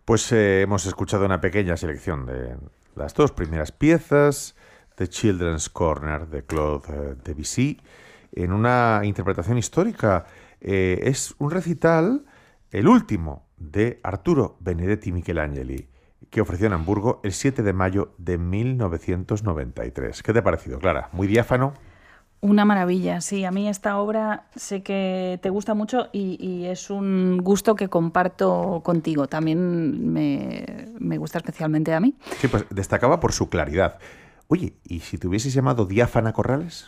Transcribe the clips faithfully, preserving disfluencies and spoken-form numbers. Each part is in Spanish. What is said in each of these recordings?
Pues eh, hemos escuchado una pequeña selección de las dos primeras piezas de Children's Corner de Claude eh, Debussy en una interpretación histórica. Eh, es un recital, el último, de Arturo Benedetti Michelangeli, que ofreció en Hamburgo el siete de mayo de mil novecientos noventa y tres. ¿Qué te ha parecido, Clara? ¿Muy diáfano? Una maravilla, sí. A mí esta obra sé que te gusta mucho y, y es un gusto que comparto contigo. También me, me gusta especialmente a mí. Sí, pues destacaba por su claridad. Oye, ¿y si te hubieses llamado Diáfana Corrales?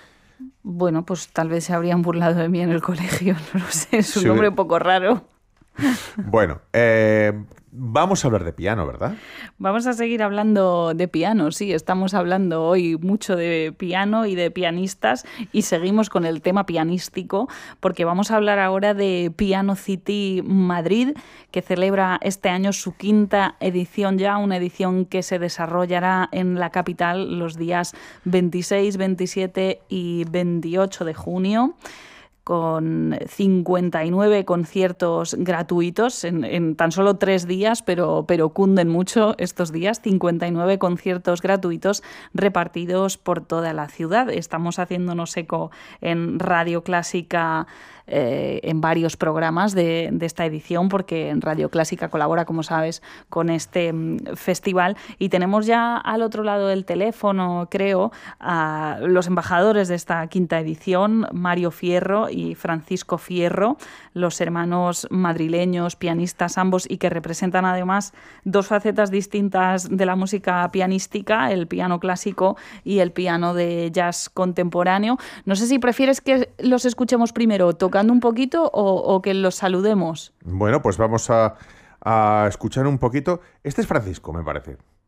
Bueno, pues tal vez se habrían burlado de mí en el colegio, no lo sé, es un Sí, nombre un poco raro. Bueno, eh, vamos a hablar de piano, ¿verdad? Vamos a seguir hablando de piano, sí, estamos hablando hoy mucho de piano y de pianistas y seguimos con el tema pianístico porque vamos a hablar ahora de Piano City Madrid, que celebra este año su quinta edición ya, una edición que se desarrollará en la capital los días veintiséis, veintisiete y veintiocho de junio. Con cincuenta y nueve conciertos gratuitos en, en tan solo tres días, pero, pero cunden mucho estos días, cincuenta y nueve conciertos gratuitos repartidos por toda la ciudad. Estamos haciéndonos eco en Radio Clásica eh, en varios programas de, de esta edición, porque Radio Clásica colabora, como sabes, con este mm, festival. Y tenemos ya al otro lado del teléfono, creo, a los embajadores de esta quinta edición, Mario Fierro y Francisco Fierro, los hermanos madrileños, pianistas ambos, y que representan además dos facetas distintas de la música pianística, el piano clásico y el piano de jazz contemporáneo. No sé si prefieres que los escuchemos primero tocando un poquito o, o que los saludemos. Bueno, pues vamos a, a escuchar un poquito. Este es Francisco, me parece.